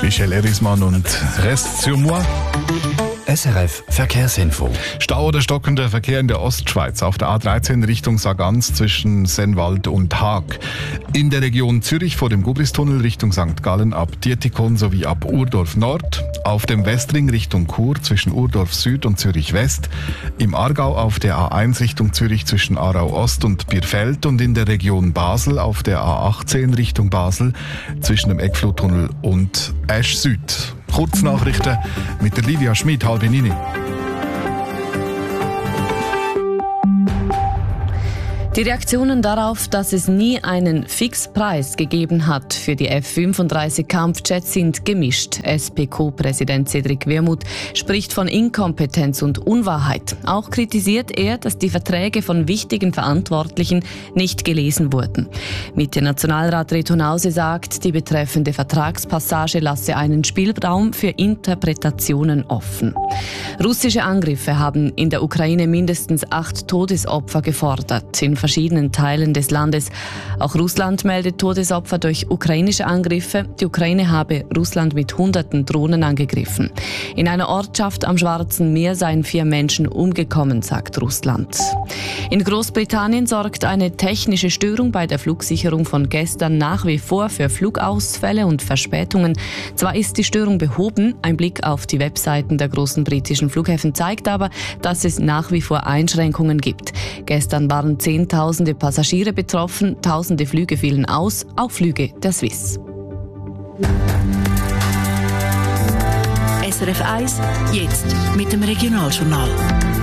Michel Erismann und Rest sur moi. SRF Verkehrsinfo. Stau oder stockender Verkehr in der Ostschweiz auf der A13 Richtung Sargans zwischen Sennwald und Haag. In der Region Zürich vor dem Gubristunnel Richtung St. Gallen ab Dietikon sowie ab Urdorf Nord. Auf dem Westring Richtung Chur zwischen Urdorf Süd und Zürich West. Im Aargau auf der A1 Richtung Zürich zwischen Aarau Ost und Bierfeld und in der Region Basel auf der A18 Richtung Basel zwischen dem Eckfluttunnel und Esch Süd. Kurznachrichten mit der Livia Schmid, 8:30. Die Reaktionen darauf, dass es nie einen Fixpreis gegeben hat für die F-35 Kampfjets, sind gemischt. SPK-Präsident Cedric Wermuth spricht von Inkompetenz und Unwahrheit. Auch kritisiert er, dass die Verträge von wichtigen Verantwortlichen nicht gelesen wurden. Mitte-Nationalrat Reto Nause sagt, die betreffende Vertragspassage lasse einen Spielraum für Interpretationen offen. Russische Angriffe haben in der Ukraine mindestens 8 Todesopfer gefordert. In verschiedenen Teilen des Landes. Auch Russland meldet Todesopfer durch ukrainische Angriffe. Die Ukraine habe Russland mit Hunderten Drohnen angegriffen. In einer Ortschaft am Schwarzen Meer seien 4 Menschen umgekommen, sagt Russland. In Großbritannien sorgt eine technische Störung bei der Flugsicherung von gestern nach wie vor für Flugausfälle und Verspätungen. Zwar ist die Störung behoben, ein Blick auf die Webseiten der großen britischen Flughäfen zeigt aber, dass es nach wie vor Einschränkungen gibt. Gestern waren Zehntausende Passagiere betroffen, tausende Flüge fielen aus, auch Flüge der Swiss. SRF 1, jetzt mit dem Regionaljournal.